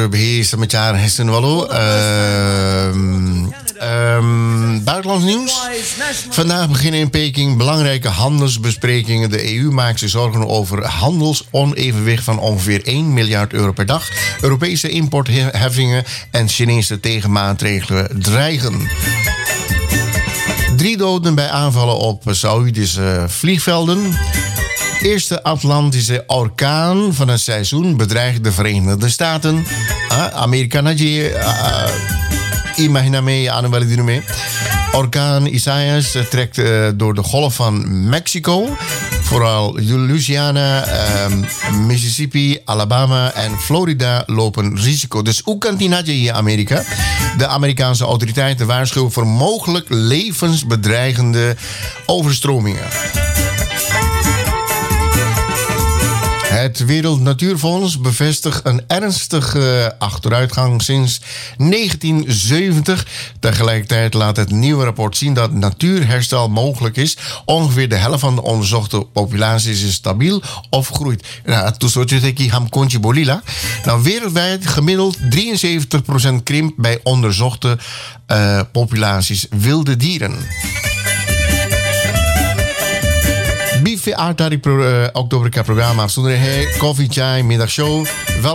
beheersen met jaren hessen wallo. Buitenlands nieuws. Vandaag beginnen in Peking belangrijke handelsbesprekingen. De EU maakt zich zorgen over handelsonevenwicht van ongeveer 1 miljard euro per dag. Europese importheffingen en Chinese tegenmaatregelen dreigen. 3 doden bij aanvallen op Saoedische vliegvelden. Eerste Atlantische orkaan van het seizoen bedreigt de Verenigde Staten. Amerika Imaginame aan mee. Orkaan Isaias trekt door de golf van Mexico. Vooral Louisiana, Mississippi, Alabama en Florida lopen risico. Dus hoe kan die nadje hier Amerika? De Amerikaanse autoriteiten waarschuwen voor mogelijk levensbedreigende overstromingen. Het Wereld Natuurfonds bevestigt een ernstige achteruitgang sinds 1970. Tegelijkertijd laat het nieuwe rapport zien dat natuurherstel mogelijk is. Ongeveer de helft van de onderzochte populaties is stabiel of groeit. Nou, wereldwijd gemiddeld 73% krimp bij onderzochte populaties wilde dieren. Bife Artari oktober programma. Koffie, chai, middagshow. Wel